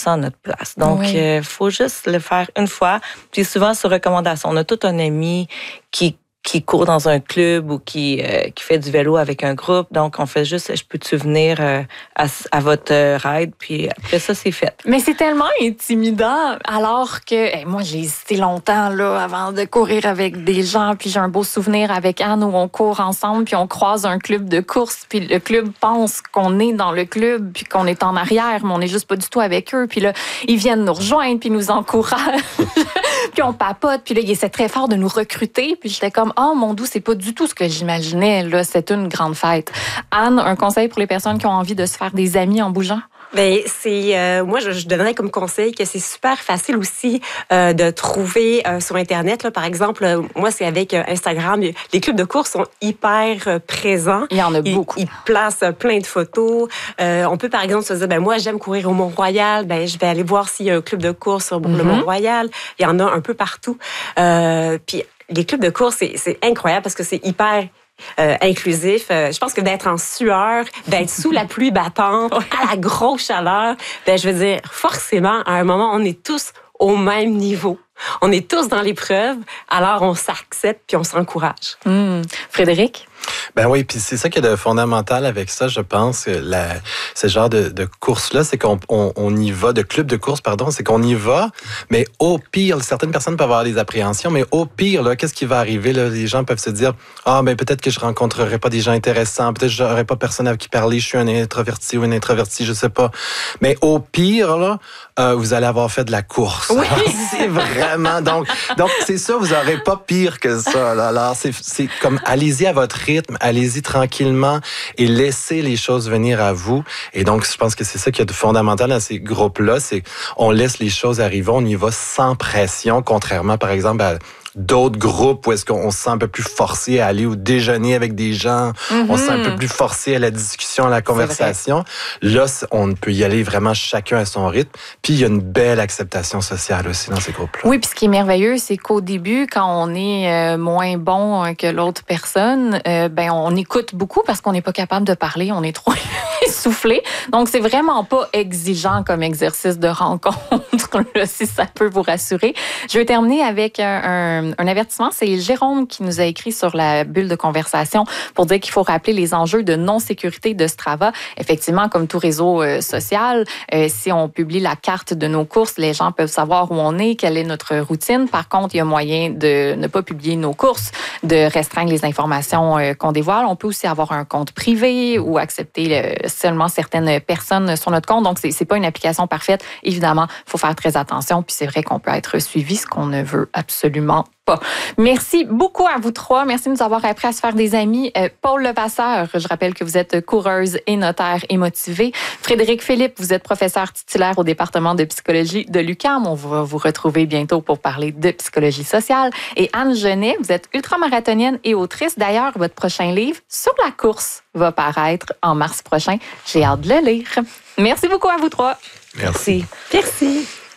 ça à notre place. Donc, faut juste le faire une fois. Puis souvent, sur recommandation, on a tout un ami qui court dans un club ou qui fait du vélo avec un groupe. Donc, on fait juste, je peux-tu venir à votre ride? Puis après ça, c'est fait. Mais c'est tellement intimidant, alors que moi, j'ai hésité longtemps là avant de courir avec des gens. Puis j'ai un beau souvenir avec Anne où on court ensemble, puis on croise un club de course. Puis le club pense qu'on est dans le club, puis qu'on est en arrière, mais on n'est juste pas du tout avec eux. Puis là, ils viennent nous rejoindre, puis nous encouragent. Puis on papote, puis là, ils essaient très fort de nous recruter. Puis j'étais comme, oh mon Dieu, c'est pas du tout ce que j'imaginais. Là, c'est une grande fête. Anne, un conseil pour les personnes qui ont envie de se faire des amis en bougeant? Ben c'est moi je donnerais comme conseil que c'est super facile aussi de trouver sur internet là, par exemple moi c'est avec Instagram, les clubs de course sont hyper présents. Il y en a beaucoup. Ils placent plein de photos. On peut par exemple se dire ben moi j'aime courir au Mont-Royal, ben je vais aller voir s'il y a un club de course sur le Mont-Royal. Il y en a un peu partout. Puis les clubs de course c'est incroyable parce que c'est hyper inclusif. Je pense que d'être en sueur, d'être sous la pluie battante, à la grosse chaleur, ben je veux dire, forcément, à un moment, on est tous au même niveau. On est tous dans l'épreuve, alors on s'accepte puis on s'encourage. Frédéric? Ben oui, puis c'est ça qui est de fondamental avec ça, je pense, ce genre de course-là, c'est qu'on y va, de club de course, pardon, c'est qu'on y va, mais au pire, certaines personnes peuvent avoir des appréhensions, mais au pire, là, qu'est-ce qui va arriver? Là? Les gens peuvent se dire, ben peut-être que je rencontrerai pas des gens intéressants, peut-être que j'aurai pas personne avec qui parler, je suis un introverti ou une introvertie, je sais pas. Mais au pire, là, vous allez avoir fait de la course. Oui. C'est vraiment, donc c'est ça, vous aurez pas pire que ça. Là. Alors, c'est comme, allez-y à votre rythme, allez-y tranquillement et laissez les choses venir à vous. Et donc, je pense que c'est ça qui est fondamental dans ces groupes-là, c'est qu'on laisse les choses arriver, on y va sans pression, contrairement, par exemple, à d'autres groupes où est-ce qu'on se sent un peu plus forcé à aller au déjeuner avec des gens, on se sent un peu plus forcé à la discussion, à la conversation. Là, on peut y aller vraiment chacun à son rythme. Puis, il y a une belle acceptation sociale aussi dans ces groupes-là. Oui, puis ce qui est merveilleux, c'est qu'au début, quand on est moins bon que l'autre personne, ben on écoute beaucoup parce qu'on n'est pas capable de parler, on est trop essoufflé. Donc, c'est vraiment pas exigeant comme exercice de rencontre, là, si ça peut vous rassurer. Je vais terminer avec un avertissement. C'est Jérôme qui nous a écrit sur la bulle de conversation pour dire qu'il faut rappeler les enjeux de non-sécurité de Strava. Effectivement, comme tout réseau social, si on publie la carte de nos courses, les gens peuvent savoir où on est, quelle est notre routine. Par contre, il y a moyen de ne pas publier nos courses, de restreindre les informations qu'on dévoile. On peut aussi avoir un compte privé ou accepter seulement certaines personnes sur notre compte. Donc, c'est pas une application parfaite. Évidemment, il faut faire très attention. Puis c'est vrai qu'on peut être suivi, ce qu'on ne veut absolument pas. Merci beaucoup à vous trois. Merci de nous avoir appris à se faire des amis. Paul Levasseur, je rappelle que vous êtes coureuse et notaire et motivée. Frédéric Philippe, vous êtes professeur titulaire au département de psychologie de l'UQAM. On va vous retrouver bientôt pour parler de psychologie sociale. Et Anne Genet, vous êtes ultramarathonienne et autrice. D'ailleurs, votre prochain livre sur la course va paraître en mars prochain. J'ai hâte de le lire. Merci beaucoup à vous trois. Merci. Merci.